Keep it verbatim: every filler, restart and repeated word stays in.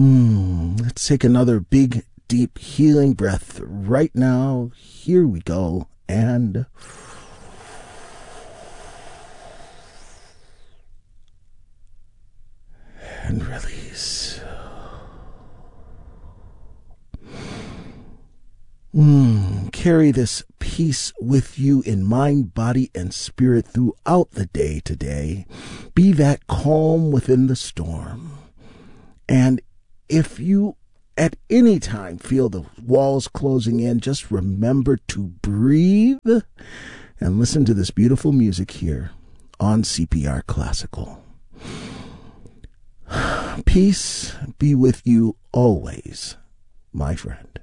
Hmm, let's take another big, deep, healing breath right now. Here we go. And and release. Mm, carry this peace with you in mind, body, and spirit throughout the day today. Be that calm within the storm. And if you at any time feel the walls closing in, just remember to breathe and listen to this beautiful music here on C P R Classical. Peace be with you always, my friend.